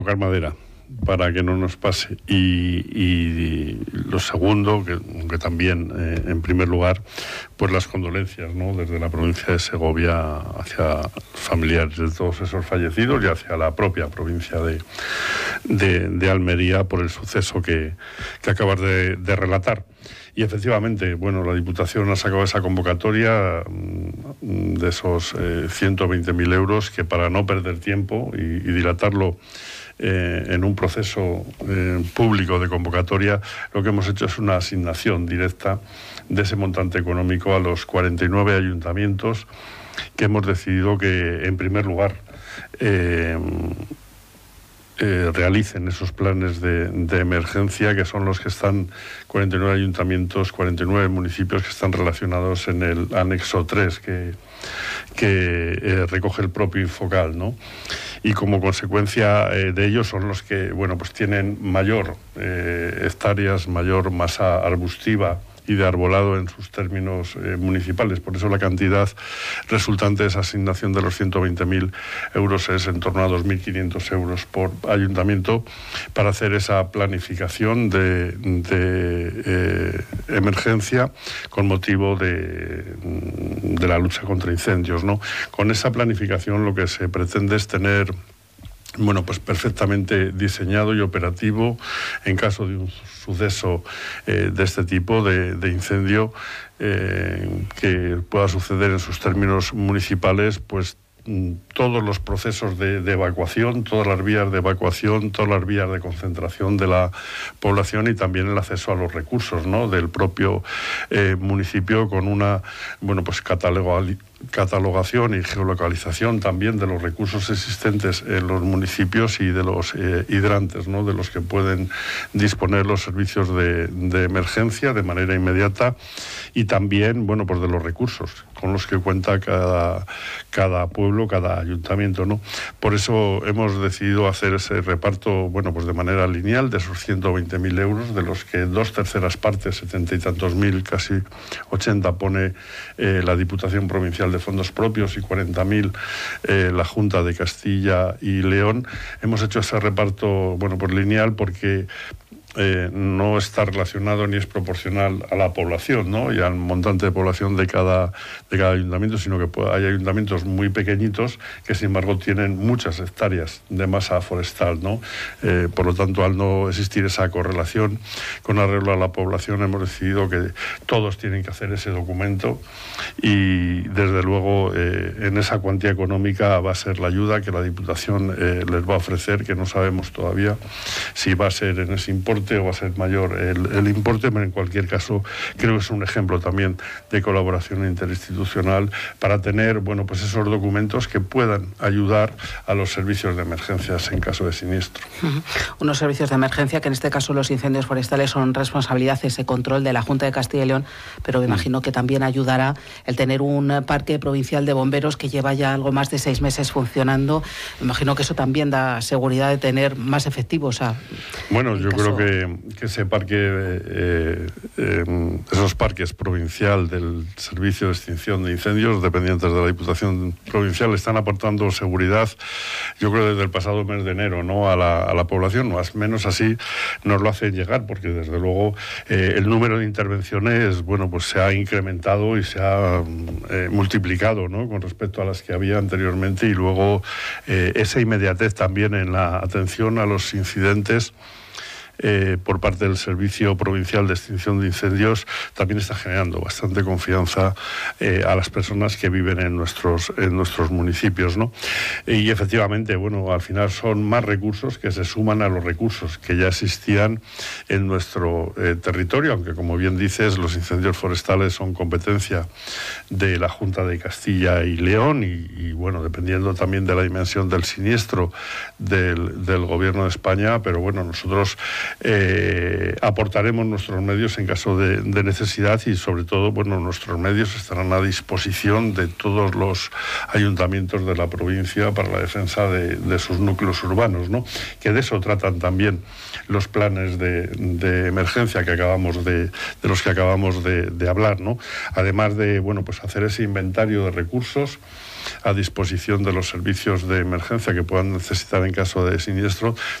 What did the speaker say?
tocar madera para que no nos pase. Y lo segundo, que también, en primer lugar, pues las condolencias, ¿no?, desde la provincia de Segovia hacia los familiares de todos esos fallecidos y hacia la propia provincia de Almería por el suceso que acabas de relatar. Y efectivamente, bueno, la Diputación ha sacado esa convocatoria de esos 120.000 euros que, para no perder tiempo y dilatarlo en un proceso público de convocatoria, lo que hemos hecho es una asignación directa de ese montante económico a los 49 ayuntamientos que hemos decidido que, en primer lugar, realicen esos planes de emergencia, que son los que están, 49 ayuntamientos, 49 municipios que están relacionados en el anexo 3 que recoge el propio Infocal, ¿no? Y como consecuencia de ello son los que, bueno, pues tienen mayor hectáreas, mayor masa arbustiva y de arbolado en sus términos municipales. Por eso la cantidad resultante de esa asignación de los 120.000 euros es en torno a 2.500 euros por ayuntamiento para hacer esa planificación de emergencia con motivo de la lucha contra incendios, ¿no? Con esa planificación lo que se pretende es tener, bueno, pues perfectamente diseñado y operativo en caso de un suceso de este tipo de incendio que pueda suceder en sus términos municipales, pues todos los procesos de evacuación, todas las vías de evacuación, todas las vías de concentración de la población y también el acceso a los recursos, ¿no?, del propio municipio, con una, bueno, pues catalogación y geolocalización también de los recursos existentes en los municipios y de los hidrantes, ¿no?, de los que pueden disponer los servicios de emergencia de manera inmediata, y también, bueno, pues de los recursos con los que cuenta cada pueblo, cada ayuntamiento, ¿no? Por eso hemos decidido hacer ese reparto, bueno, pues de manera lineal, de esos 120.000 euros, de los que 2/3 partes, 70 y tantos mil, casi 80, pone la Diputación Provincial de fondos propios y 40.000 la Junta de Castilla y León. Hemos hecho ese reparto, bueno, pues lineal, porque no está relacionado ni es proporcional a la población, ¿no?, y al montante de población de cada ayuntamiento, sino que hay ayuntamientos muy pequeñitos que, sin embargo, tienen muchas hectáreas de masa forestal, ¿no? Por lo tanto, al no existir esa correlación con arreglo a la población, hemos decidido que todos tienen que hacer ese documento y, desde luego, en esa cuantía económica va a ser la ayuda que la Diputación les va a ofrecer, que no sabemos todavía si va a ser en ese importe o va a ser mayor el importe, pero en cualquier caso creo que es un ejemplo también de colaboración interinstitucional para tener, bueno, pues esos documentos que puedan ayudar a los servicios de emergencias en caso de siniestro. Unos servicios de emergencia que, en este caso, los incendios forestales son responsabilidad, ese control, de la Junta de Castilla y León, pero me imagino que también ayudará el tener un parque provincial de bomberos que lleva ya algo más de 6 meses funcionando. Me imagino que eso también da seguridad de tener más efectivos. Bueno, yo creo que ese parque, esos parques provincial del Servicio de Extinción de Incendios, dependientes de la Diputación Provincial, están aportando seguridad, yo creo, desde el pasado mes de enero, ¿no?, a la población, más o menos así nos lo hacen llegar, porque desde luego el número de intervenciones, bueno, pues se ha incrementado y se ha multiplicado, ¿no?, con respecto a las que había anteriormente, y luego esa inmediatez también en la atención a los incidentes por parte del Servicio Provincial de Extinción de Incendios también está generando bastante confianza a las personas que viven en nuestros municipios, ¿no? Y efectivamente, bueno, al final son más recursos que se suman a los recursos que ya existían en nuestro territorio, aunque, como bien dices, los incendios forestales son competencia de la Junta de Castilla y León y bueno, dependiendo también de la dimensión del siniestro del Gobierno de España, pero bueno, nosotros aportaremos nuestros medios en caso de necesidad y, sobre todo, bueno, nuestros medios estarán a disposición de todos los ayuntamientos de la provincia para la defensa de sus núcleos urbanos, ¿no? Que de eso tratan también los planes de emergencia que acabamos de los que acabamos de hablar, ¿no? Además de, bueno, pues hacer ese inventario de recursos a disposición de los servicios de emergencia que puedan necesitar en caso de siniestro,